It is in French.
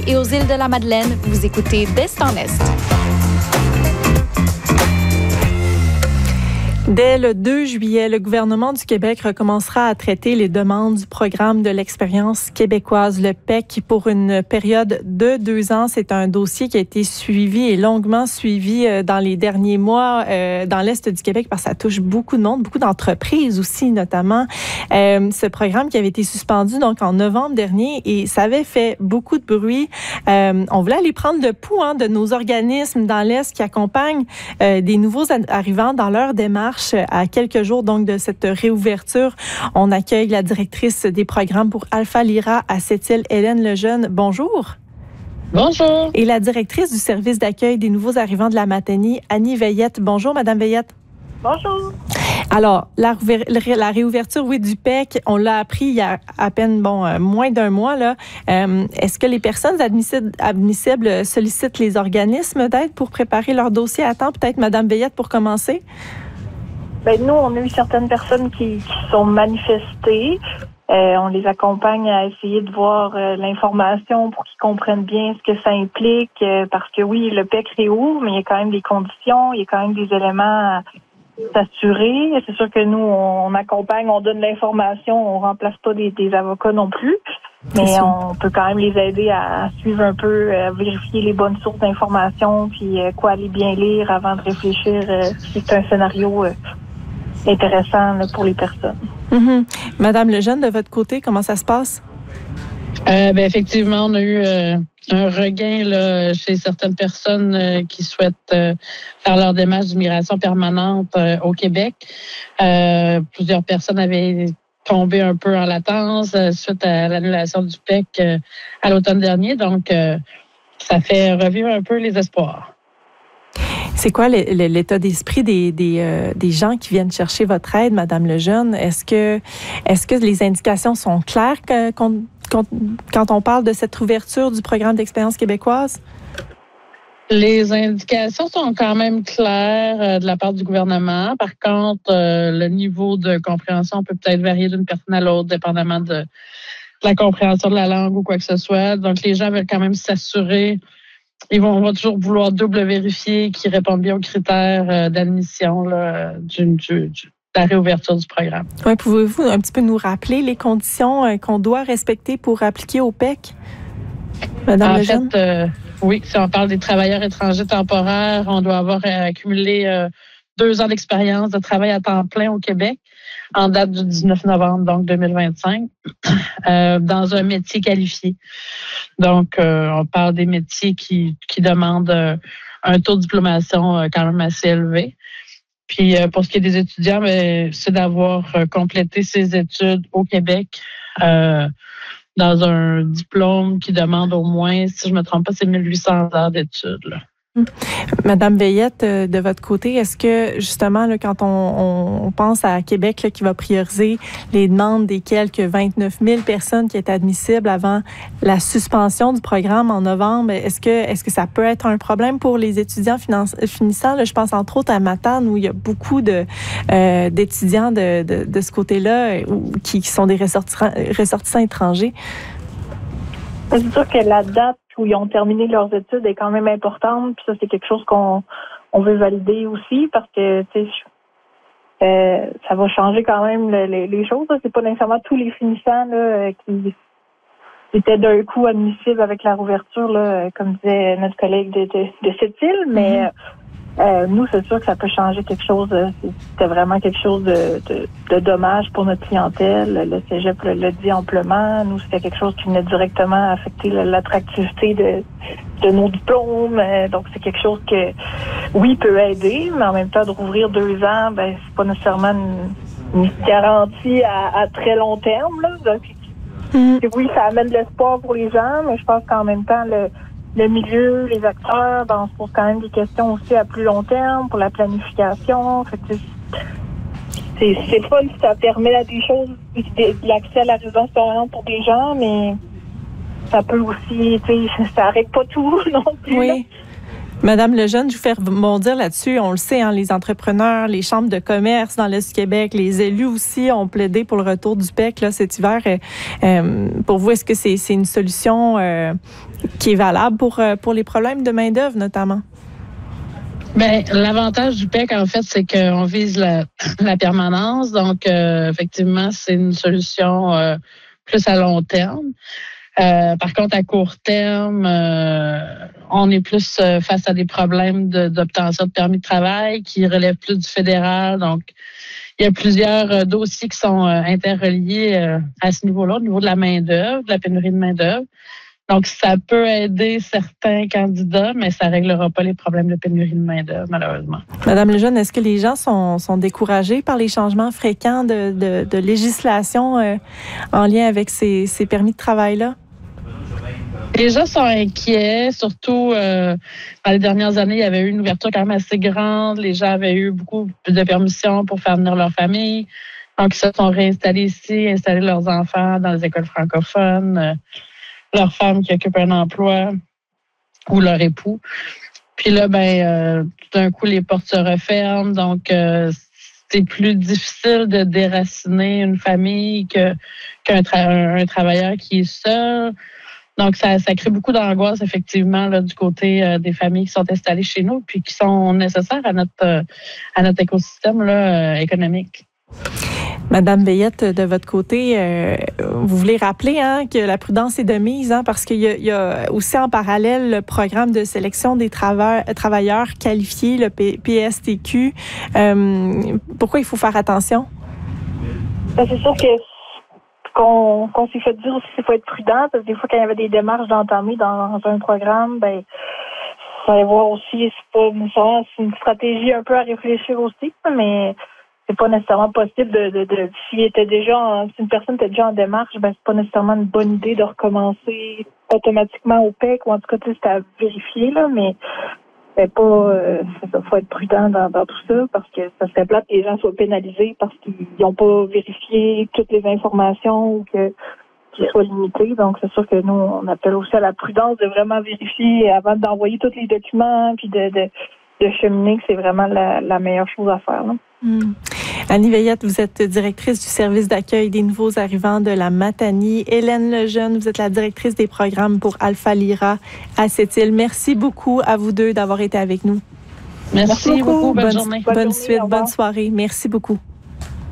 et aux îles de la Madeleine. Vous écoutez d'Est en Est. Dès le 2 juillet, le gouvernement du Québec recommencera à traiter les demandes du programme de l'expérience québécoise, le PEQ, pour une période de 2 ans. C'est un dossier qui a été suivi et longuement suivi dans les derniers mois dans l'Est du Québec parce que ça touche beaucoup de monde, beaucoup d'entreprises aussi notamment. Ce programme qui avait été suspendu donc en novembre dernier et ça avait fait beaucoup de bruit. On voulait aller prendre le pouls de nos organismes dans l'Est qui accompagnent des nouveaux arrivants dans leur démarche. À quelques jours donc de cette réouverture, on accueille la directrice des programmes pour Alpha Lyra à Sept-Îles, Hélène Lejeune. Bonjour. Bonjour. Et la directrice du service d'accueil des nouveaux arrivants de la Matanie, Annie Veillette. Bonjour, Madame Veillette. Bonjour. Alors, la réouverture, oui, du PEQ, on l'a appris il y a à peine, moins d'un mois, là. Est-ce que les personnes admissibles sollicitent les organismes d'aide pour préparer leur dossier à temps? Peut-être Madame Veillette pour commencer? Nous, on a eu certaines personnes qui sont manifestées. On les accompagne à essayer de voir l'information pour qu'ils comprennent bien ce que ça implique. Parce que oui, le PEQ réouvre, mais il y a quand même des conditions, il y a quand même des éléments à s'assurer. C'est sûr que nous, on accompagne, on donne l'information, on remplace pas des avocats non plus. Mais on peut quand même les aider à suivre un peu, à vérifier les bonnes sources d'informations, puis quoi aller bien lire avant de réfléchir si c'est un scénario intéressant là, pour les personnes. Mm-hmm. Madame Lejeune, de votre côté, comment ça se passe? Effectivement, on a eu un regain là, chez certaines personnes qui souhaitent faire leur démarche d'immigration permanente au Québec. Plusieurs personnes avaient tombé un peu en latence suite à l'annulation du PEQ à l'automne dernier. Donc, ça fait revivre un peu les espoirs. C'est quoi l'état d'esprit des gens qui viennent chercher votre aide, Madame Lejeune? Est-ce que les indications sont claires quand on parle de cette ouverture du programme d'expérience québécoise? Les indications sont quand même claires de la part du gouvernement. Par contre, le niveau de compréhension peut peut-être varier d'une personne à l'autre, dépendamment de la compréhension de la langue ou quoi que ce soit. Donc, les gens veulent quand même s'assurer. On va toujours vouloir double vérifier qu'ils répondent bien aux critères d'admission là, de la réouverture du programme. Oui, pouvez-vous un petit peu nous rappeler les conditions qu'on doit respecter pour appliquer au PEQ? Madame Lejeune? En fait, oui, si on parle des travailleurs étrangers temporaires, on doit avoir accumulé 2 ans d'expérience de travail à temps plein au Québec en date du 19 novembre, donc 2025, dans un métier qualifié. Donc, on parle des métiers qui demandent un taux de diplomation quand même assez élevé. Puis, pour ce qui est des étudiants, c'est d'avoir complété ses études au Québec dans un diplôme qui demande au moins, si je me trompe pas, c'est 1800 heures d'études, là. Madame Veillette, de votre côté, est-ce que justement, là, quand on pense à Québec là, qui va prioriser les demandes des quelques 29 000 personnes qui étaient admissibles avant la suspension du programme en novembre, est-ce que ça peut être un problème pour les étudiants finissant? Là, je pense entre autres à Matane où il y a beaucoup d'étudiants de ce côté-là qui sont des ressortissants étrangers. C'est sûr que la date où ils ont terminé leurs études est quand même importante. Puis ça, c'est quelque chose qu'on veut valider aussi parce que ça va changer quand même les choses. Là. C'est pas nécessairement tous les finissants là, qui étaient d'un coup admissibles avec la rouverture, là, comme disait notre collègue de Sept-Îles, mais nous, c'est sûr que ça peut changer quelque chose. C'était vraiment quelque chose de dommage pour notre clientèle. Le cégep l'a dit amplement. Nous, c'était quelque chose qui venait directement affecter l'attractivité de nos diplômes. Donc, c'est quelque chose que, oui, peut aider, mais en même temps, de rouvrir 2 ans, c'est pas nécessairement une garantie à très long terme. Là. Donc, oui, ça amène de l'espoir pour les gens, mais je pense qu'en même temps, le milieu, les acteurs, on se pose quand même des questions aussi à plus long terme pour la planification. C'est fun si ça permet à des choses, de l'accès à la résidence permanente pour des gens, mais ça peut aussi, ça n'arrête pas tout non plus. Oui. Là. Madame Lejeune, je vous fais rebondir là-dessus. On le sait, les entrepreneurs, les chambres de commerce dans l'Est du Québec, les élus aussi ont plaidé pour le retour du PEQ là, cet hiver. Pour vous, est-ce que c'est une solution qui est valable pour les problèmes de main-d'œuvre, notamment. Bien, l'avantage du PEC, en fait, c'est qu'on vise la permanence. Donc, effectivement, c'est une solution plus à long terme. Par contre, à court terme, on est plus face à des problèmes d'obtention de permis de travail qui relèvent plus du fédéral. Donc, il y a plusieurs dossiers qui sont interreliés à ce niveau-là, au niveau de la main-d'œuvre, de la pénurie de main-d'œuvre. Donc, ça peut aider certains candidats, mais ça ne réglera pas les problèmes de pénurie de main-d'œuvre, malheureusement. Madame Lejeune, est-ce que les gens sont découragés par les changements fréquents de législation en lien avec ces permis de travail-là? Les gens sont inquiets, surtout dans les dernières années, il y avait eu une ouverture quand même assez grande. Les gens avaient eu beaucoup de permissions pour faire venir leur famille. Donc, ils se sont réinstallés ici, installés leurs enfants dans les écoles francophones, leur femme qui occupe un emploi ou leur époux. Puis là, tout d'un coup, les portes se referment. Donc, c'est plus difficile de déraciner une famille qu'un travailleur qui est seul. Donc, ça crée beaucoup d'angoisse, effectivement, là, du côté des familles qui sont installées chez nous puis qui sont nécessaires à notre écosystème là, économique. Madame Veillette, de votre côté, vous voulez rappeler que la prudence est de mise, parce qu'il y a aussi en parallèle le programme de sélection des travailleurs qualifiés, le PSTQ. Pourquoi il faut faire attention? C'est sûr qu'on s'est fait dire aussi qu'il faut être prudent, parce que des fois, quand il y avait des démarches d'entamer dans un programme, il fallait voir aussi, c'est une stratégie un peu à réfléchir aussi, mais c'est pas nécessairement possible si une personne était déjà en démarche, c'est pas nécessairement une bonne idée de recommencer automatiquement au PEC, ou en tout cas, c'est à vérifier, là, mais c'est pas, faut être prudent dans tout ça, parce que ça serait plate que les gens soient pénalisés parce qu'ils n'ont pas vérifié toutes les informations ou qu'ils soient limités. Donc, c'est sûr que nous, on appelle aussi à la prudence de vraiment vérifier avant d'envoyer tous les documents, puis de cheminer, que c'est vraiment la meilleure chose à faire, là. Annie Veillette, vous êtes directrice du service d'accueil des nouveaux arrivants de la Matanie. Hélène Lejeune, vous êtes la directrice des programmes pour Alpha Lyra à Sept-Îles. Merci beaucoup à vous deux d'avoir été avec nous. Merci beaucoup. Bonne journée. Bonne suite, bonne soirée. Merci beaucoup.